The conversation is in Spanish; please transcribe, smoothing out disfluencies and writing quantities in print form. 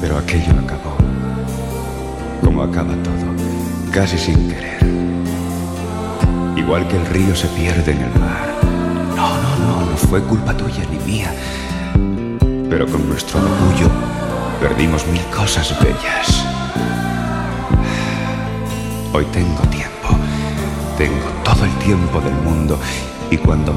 Pero aquello acabó, como acaba todo, casi sin querer. Igual que el río se pierde en el mar. No fue culpa tuya ni mía. Pero con nuestro orgullo perdimos mil cosas bellas. Hoy tengo tiempo, tengo todo el tiempo del mundo, y cuando